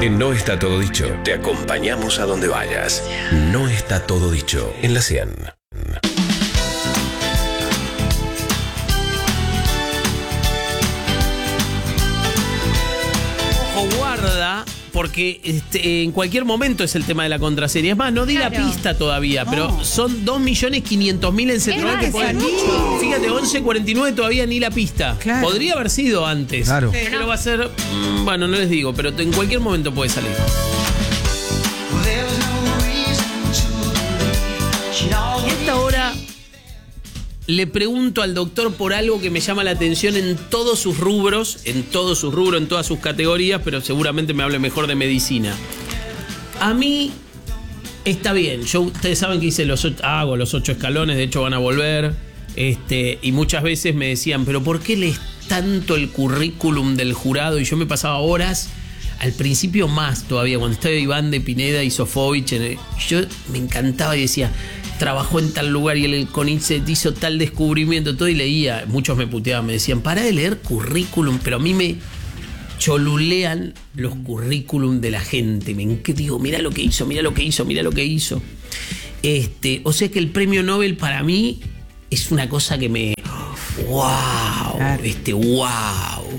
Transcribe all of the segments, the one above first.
En No Está Todo Dicho, te acompañamos a donde vayas. No está todo dicho en la 100. Ojo, guarda, porque en cualquier momento es el tema de la contraseña. Es más, no di la pista todavía, pero son 2.500.000 en Central que pueden. Fíjate, 11.49 todavía ni la pista. Claro. Podría haber sido antes. Claro. Pero va a ser. Bueno, no les digo, pero en cualquier momento puede salir. Y a esta hora le pregunto al doctor por algo que me llama la atención en todos sus rubros, en todas sus categorías, pero seguramente me hable mejor de medicina. A mí está bien, ustedes saben que hago los 8 escalones, de hecho van a volver, y muchas veces me decían, pero ¿por qué lees tanto el currículum del jurado? Y yo me pasaba horas, al principio más todavía, cuando estaba Iván de Pineda y Sofovich, yo me encantaba y decía, trabajó en tal lugar y el CONICET hizo tal descubrimiento, todo, y leía. Muchos me puteaban, me decían, pará de leer currículum, pero a mí me cholulean los currículum de la gente. Digo, mirá lo que hizo. O sea que el premio Nobel para mí es una cosa que me... ¡Wow! ¡Wow!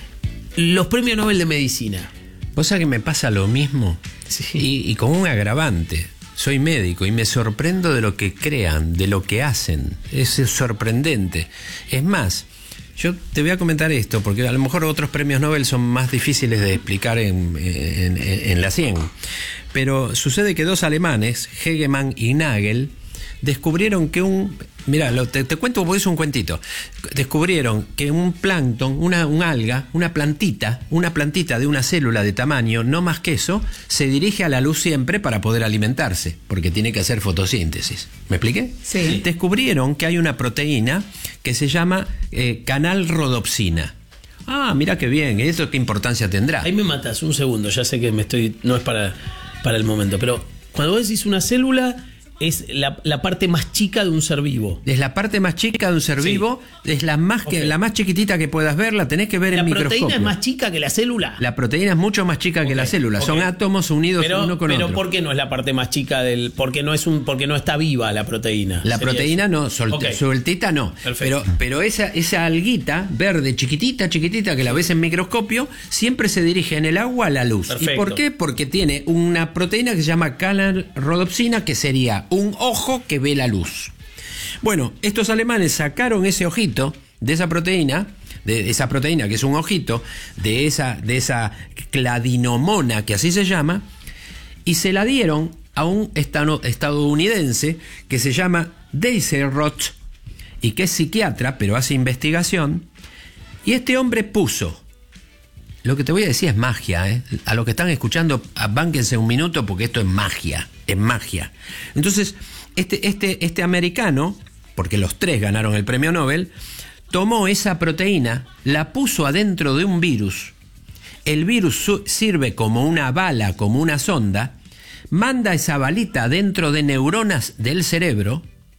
Los premios Nobel de medicina. ¿Vos sabés que me pasa lo mismo? Sí. Y con un agravante. Soy médico y me sorprendo de lo que crean, de lo que hacen. Es sorprendente. Es más, yo te voy a comentar esto, porque a lo mejor otros premios Nobel son más difíciles de explicar en la 100. Pero sucede que 2 alemanes, Hegemann y Nagel, descubrieron que Mira, te cuento porque es un cuentito. Descubrieron que un plancton, un alga, una plantita de una célula de tamaño, no más que eso, se dirige a la luz siempre para poder alimentarse, porque tiene que hacer fotosíntesis. ¿Me expliqué? Sí. Descubrieron que hay una proteína que se llama canal-rodopsina. Ah, mira qué bien, ¿eso qué importancia tendrá? Ahí me matas, un segundo, ya sé que no es para el momento, pero cuando vos decís una célula... Es la parte más chica de un ser vivo. Es la parte más chica de un ser vivo, es la más chiquitita que puedas ver, la tenés que ver en microscopio. ¿La proteína es más chica que la célula? La proteína es mucho más chica que la célula, son átomos unidos uno con otro. Pero ¿por qué no es la parte más chica porque no está viva la proteína? La proteína no, sueltita no. Pero esa alguita verde chiquitita que la ves en microscopio, siempre se dirige en el agua a la luz. Perfecto. ¿Y por qué? Porque tiene una proteína que se llama canal-rodopsina, que sería un ojo que ve la luz. Bueno, estos alemanes sacaron ese ojito de esa proteína que es un ojito, de esa cladinomona, que así se llama, y se la dieron a un estadounidense que se llama Deisseroth, y que es psiquiatra, pero hace investigación, y este hombre puso... Lo que te voy a decir es magia, ¿eh? A los que están escuchando, bánquense un minuto porque esto es magia, es magia. Entonces, este americano, porque los 3 ganaron el premio Nobel, tomó esa proteína, la puso adentro de un virus. El virus sirve como una bala, como una sonda, manda esa balita dentro de neuronas del cerebro,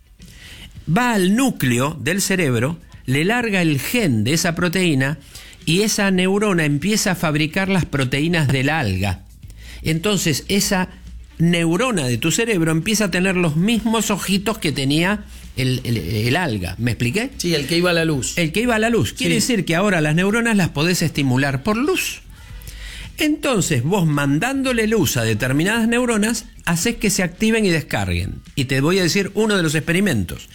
va al núcleo del cerebro, le larga el gen de esa proteína, y esa neurona empieza a fabricar las proteínas de la alga. Entonces esa neurona de tu cerebro empieza a tener los mismos ojitos que tenía el alga. ¿Me expliqué? Sí, el que iba a la luz. El que iba a la luz. Quiere decir que ahora las neuronas las podés estimular por luz. Entonces vos, mandándole luz a determinadas neuronas, haces que se activen y descarguen. Y te voy a decir uno de los experimentos.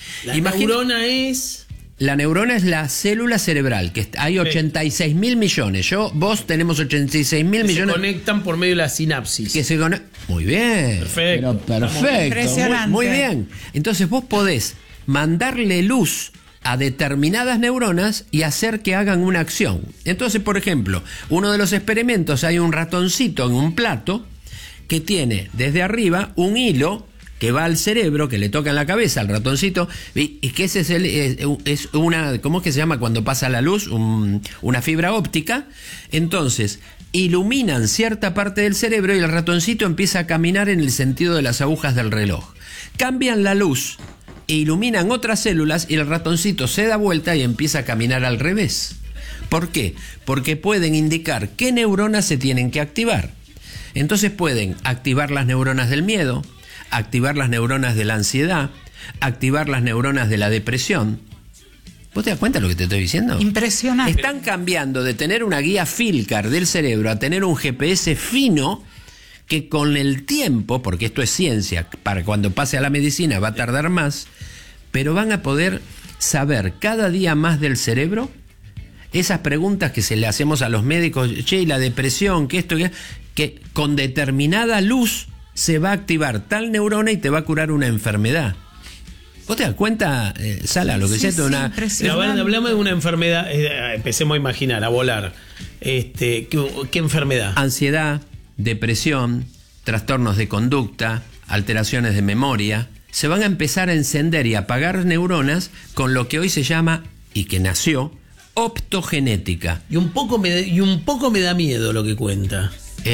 La neurona es la célula cerebral, que hay 86.000 millones. Vos tenemos 86.000 millones. Se conectan por medio de la sinapsis. Muy bien. Perfecto. Perfecto. Impresionante. Muy bien. Entonces vos podés mandarle luz a determinadas neuronas y hacer que hagan una acción. Entonces, por ejemplo, uno de los experimentos, hay un ratoncito en un plato que tiene desde arriba un hilo que va al cerebro, que le toca en la cabeza al ratoncito, y que ese es una, ¿cómo es que se llama cuando pasa la luz? Una fibra óptica. Entonces, iluminan cierta parte del cerebro y el ratoncito empieza a caminar en el sentido de las agujas del reloj. Cambian la luz e iluminan otras células y el ratoncito se da vuelta y empieza a caminar al revés. ¿Por qué? Porque pueden indicar qué neuronas se tienen que activar. Entonces pueden activar las neuronas del miedo, activar las neuronas de la ansiedad, activar las neuronas de la depresión. ¿Vos te das cuenta de lo que te estoy diciendo? Impresionante. Están cambiando de tener una guía Filcar del cerebro a tener un GPS fino que con el tiempo, porque esto es ciencia, para cuando pase a la medicina va a tardar más, pero van a poder saber cada día más del cerebro. Esas preguntas que se le hacemos a los médicos, che, la depresión, que esto, que con determinada luz se va a activar tal neurona y te va a curar una enfermedad. ¿Vos te das cuenta, Sala, lo que Sí, es esto? sí, Hablamos de una enfermedad, empecemos a imaginar, a volar. ¿Qué enfermedad? Ansiedad, depresión, trastornos de conducta, alteraciones de memoria. Se van a empezar a encender y apagar neuronas con lo que hoy se llama, y que nació, optogenética. Y un poco me da miedo lo que cuenta.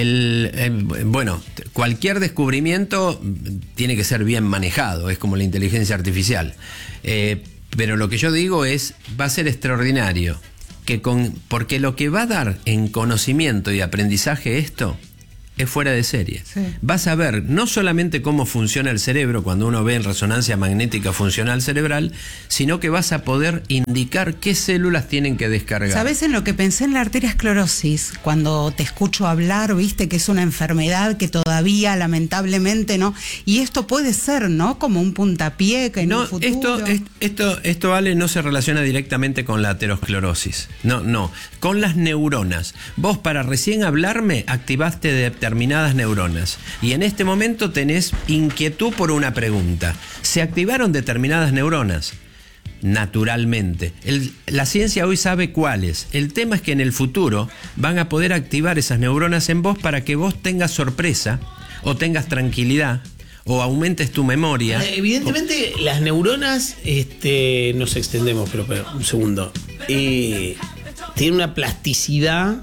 Bueno, cualquier descubrimiento tiene que ser bien manejado, es como la inteligencia artificial. Pero lo que yo digo es, va a ser extraordinario, porque lo que va a dar en conocimiento y aprendizaje esto es fuera de serie. Sí. Vas a ver no solamente cómo funciona el cerebro cuando uno ve en resonancia magnética funcional cerebral, sino que vas a poder indicar qué células tienen que descargar. ¿Sabés en lo que pensé en la arteriosclerosis? Cuando te escucho hablar, viste que es una enfermedad que todavía lamentablemente no. Y esto puede ser, ¿no? Como un puntapié que en un futuro... Esto, Ale, no se relaciona directamente con la aterosclerosis. No. Con las neuronas. Vos para recién hablarme activaste determinadas neuronas y en este momento tenés inquietud por una pregunta. Se activaron determinadas neuronas naturalmente. La ciencia hoy sabe cuáles. El tema es que en el futuro van a poder activar esas neuronas en vos para que vos tengas sorpresa o tengas tranquilidad o aumentes tu memoria. Evidentemente las neuronas, nos extendemos, pero un segundo. Tienen una plasticidad.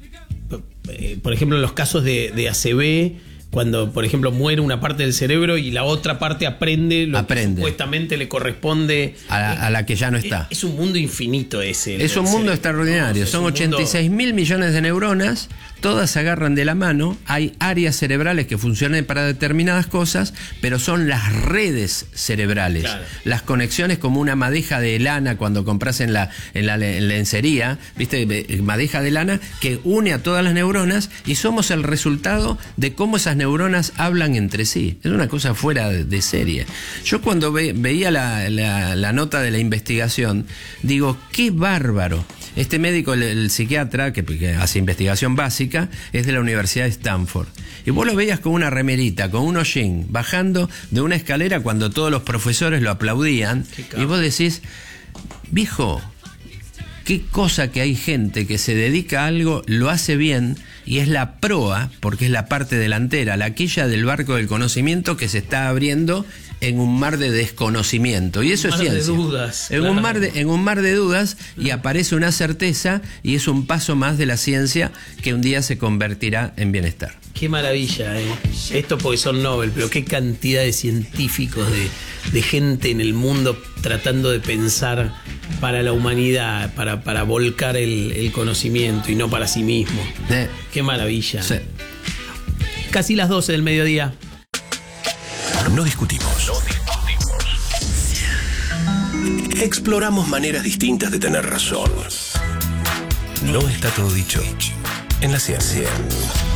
Por ejemplo, en los casos de ACV, cuando, por ejemplo, muere una parte del cerebro y la otra parte aprende lo que supuestamente le corresponde a la que ya no está. Es un mundo infinito ese. Es un mundo extraordinario. Son 86 mil millones de neuronas, todas se agarran de la mano. Hay áreas cerebrales que funcionan para determinadas cosas, pero son las redes cerebrales. Claro. Las conexiones como una madeja de lana cuando compras en la lencería, ¿viste? Madeja de lana que une a todas las neuronas y somos el resultado de cómo esas neuronas hablan entre sí. Es una cosa fuera de serie. Yo cuando veía la nota de la investigación, digo, qué bárbaro. Este médico, el psiquiatra que hace investigación básica, es de la Universidad de Stanford. Y vos lo veías con una remerita, con un hollín, bajando de una escalera cuando todos los profesores lo aplaudían. Y vos decís, viejo, qué cosa que hay gente que se dedica a algo, lo hace bien, y es la proa, porque es la parte delantera, la quilla del barco del conocimiento que se está abriendo en un mar de desconocimiento. Y eso es ciencia. En un mar de dudas, y aparece una certeza, y es un paso más de la ciencia que un día se convertirá en bienestar. Qué maravilla, Esto porque son Nobel, pero qué cantidad de científicos, de gente en el mundo tratando de pensar para la humanidad, para volcar el conocimiento y no para sí mismo. Qué maravilla. Sí. Casi las 12 del mediodía. No discutimos. Exploramos maneras distintas de tener razón. No está todo dicho en la ciencia.